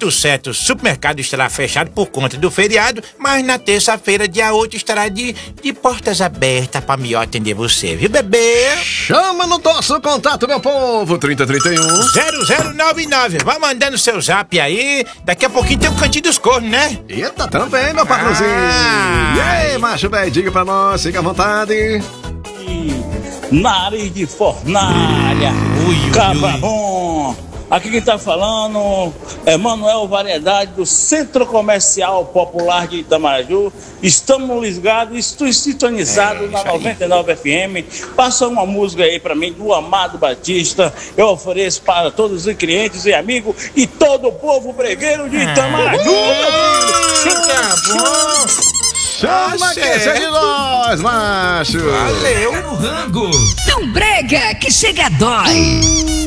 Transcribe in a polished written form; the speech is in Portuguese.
muito certo, o supermercado estará fechado por conta do feriado, mas na terça-feira, dia 8, estará de portas abertas para melhor atender você, viu, bebê? Chama no nosso contato, meu povo, 3031-0099. Vai mandando seu zap aí, daqui a pouquinho tem o Cantinho dos Cornos, né? Eita, também, meu patrãozinho. E aí, macho velho, diga pra nós, fica à vontade. Nariz de fornalha, cabra bom. Aqui quem tá falando é Manuel Variedade do Centro Comercial Popular de Itamaraju. Estamos ligados, sintonizados na 99 FM. Passa uma música aí pra mim do Amado Batista. Eu ofereço para todos os clientes e amigos e todo o povo bregueiro de Itamaraju. Tá bom. Chama que é de nós, macho. Valeu. Não brega que chega dói.